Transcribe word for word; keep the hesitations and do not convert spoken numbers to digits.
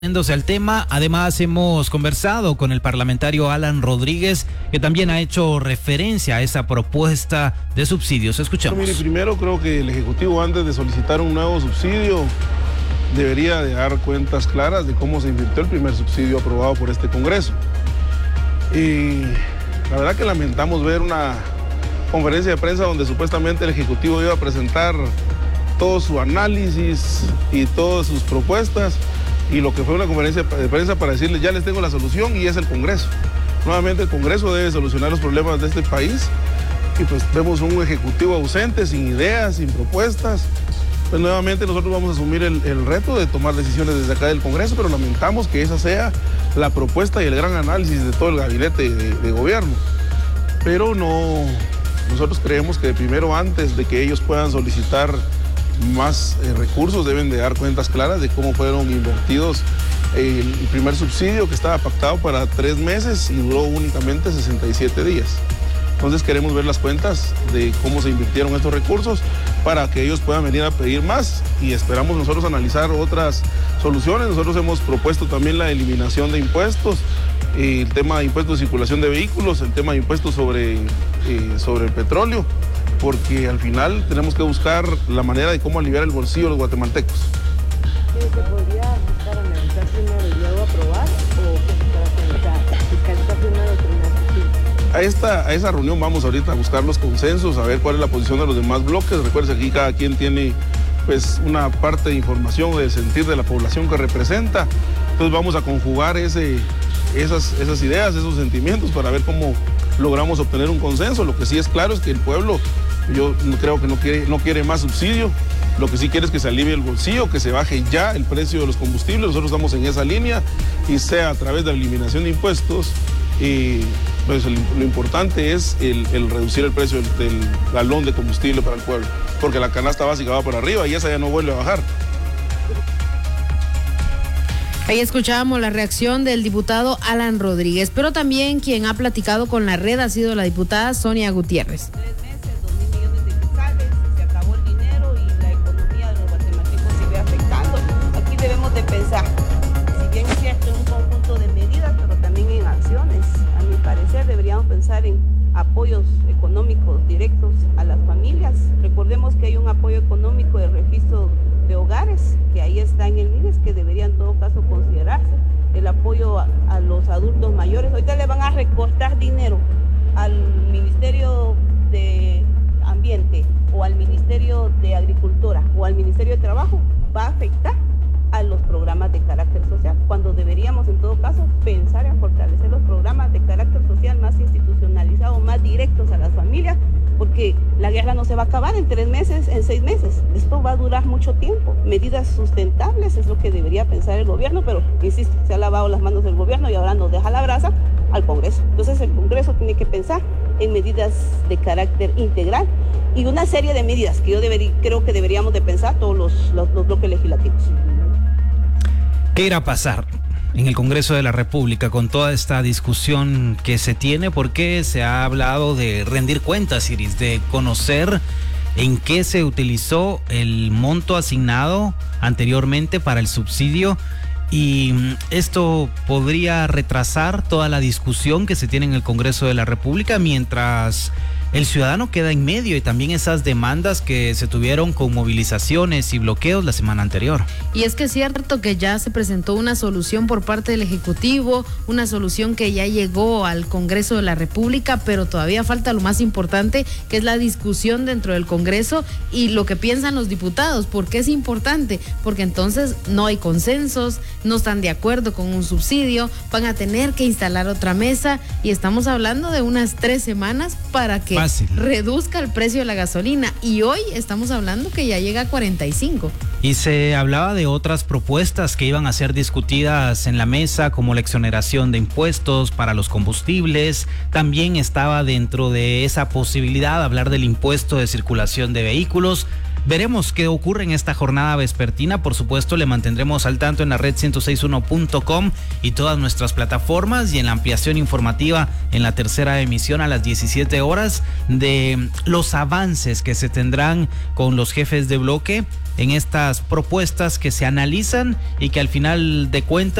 Al tema, además hemos conversado con el parlamentario Alan Rodríguez, que también ha hecho referencia a esa propuesta de subsidios. Escuchamos. Mire, primero creo que el Ejecutivo, antes de solicitar un nuevo subsidio, debería de dar cuentas claras de cómo se invirtió el primer subsidio aprobado por este Congreso. Y la verdad que lamentamos ver una conferencia de prensa donde supuestamente el Ejecutivo iba a presentar todo su análisis y todas sus propuestas, y lo que fue una conferencia de prensa para decirles ya les tengo la solución, y es el Congreso. Nuevamente el Congreso debe solucionar los problemas de este país, y pues vemos un Ejecutivo ausente, sin ideas, sin propuestas. Pues nuevamente nosotros vamos a asumir el, el reto de tomar decisiones desde acá del Congreso, pero lamentamos que esa sea la propuesta y el gran análisis de todo el gabinete de, de gobierno. Pero no, nosotros creemos que primero, antes de que ellos puedan solicitar más eh, recursos, deben de dar cuentas claras de cómo fueron invertidos el, el primer subsidio, que estaba pactado para tres meses y duró únicamente sesenta y siete días. Entonces queremos ver las cuentas de cómo se invirtieron estos recursos para que ellos puedan venir a pedir más, y esperamos nosotros analizar otras soluciones. Nosotros hemos propuesto también la eliminación de impuestos, el tema de impuestos de circulación de vehículos, el tema de impuestos sobre, eh, sobre el petróleo, porque al final tenemos que buscar la manera de cómo aliviar el bolsillo de los guatemaltecos. ¿Se podría buscar analizar primero y luego aprobar, o para fiscalizar primero el primer subsidio? A, esta, a esa reunión vamos ahorita a buscar los consensos, a ver cuál es la posición de los demás bloques. Recuerden que aquí cada quien tiene pues una parte de información, del sentir de la población que representa. Entonces vamos a conjugar ese, esas, esas ideas, esos sentimientos, para ver cómo logramos obtener un consenso. Lo que sí es claro es que el pueblo, yo creo que no quiere, no quiere más subsidio. Lo que sí quiere es que se alivie el bolsillo, que se baje ya el precio de los combustibles. Nosotros estamos en esa línea, y sea a través de la eliminación de impuestos. Y pues el, lo importante es el, el reducir el precio del, del galón de combustible para el pueblo, porque la canasta básica va para arriba y esa ya no vuelve a bajar. Ahí escuchábamos la reacción del diputado Alan Rodríguez, pero también quien ha platicado con la red ha sido la diputada Sonia Gutiérrez. Tres meses, dos mil millones de quetzales, se acabó el dinero y la economía de los guatemaltecos sigue afectando. Aquí debemos de pensar, si bien es cierto, en un conjunto de medidas, pero también en acciones. A mi parecer deberíamos pensar en apoyos económicos directos a las familias. Recordemos que hay un apoyo económico de registro de hogares, que ahí está en el M I D E S, que debería en todo caso considerarse. El apoyo a, a los adultos mayores. Ahorita le van a recortar dinero al Ministerio de Ambiente, o al Ministerio de Agricultura, o al Ministerio de Trabajo. Va a afectar a los programas de carácter social, cuando deberíamos en todo caso pensar en fortalecer los programas de carácter social más institucionalizados, más directos a las familias, porque la guerra no se va a acabar en tres meses, en seis meses. Esto va a durar mucho tiempo. Medidas sustentables es lo que debería pensar el gobierno, pero insisto, se ha lavado las manos del gobierno y ahora nos deja la brasa al Congreso. Entonces el Congreso tiene que pensar en medidas de carácter integral y una serie de medidas que yo debería, creo que deberíamos de pensar todos los, los, los bloques legislativos. ¿Qué irá a pasar en el Congreso de la República con toda esta discusión que se tiene? Porque se ha hablado de rendir cuentas, Iris, de conocer en qué se utilizó el monto asignado anteriormente para el subsidio, y esto podría retrasar toda la discusión que se tiene en el Congreso de la República, mientras el ciudadano queda en medio, y también esas demandas que se tuvieron con movilizaciones y bloqueos la semana anterior. Y es que es cierto que ya se presentó una solución por parte del Ejecutivo, una solución que ya llegó al Congreso de la República, pero todavía falta lo más importante, que es la discusión dentro del Congreso y lo que piensan los diputados. ¿Por qué es importante? Porque entonces no hay consensos, no están de acuerdo con un subsidio, van a tener que instalar otra mesa, y estamos hablando de unas tres semanas para que Fácil. reduzca el precio de la gasolina, y hoy estamos hablando que ya llega a cuarenta y cinco. Y se hablaba de otras propuestas que iban a ser discutidas en la mesa, como la exoneración de impuestos para los combustibles. También estaba dentro de esa posibilidad hablar del impuesto de circulación de vehículos. veremos qué ocurre en esta jornada vespertina. Por supuesto, le mantendremos al tanto en la red ciento seis punto uno punto com y todas nuestras plataformas, y en la ampliación informativa en la tercera emisión a las diecisiete horas de los avances que se tendrán con los jefes de bloque en estas propuestas que se analizan y que al final de cuentas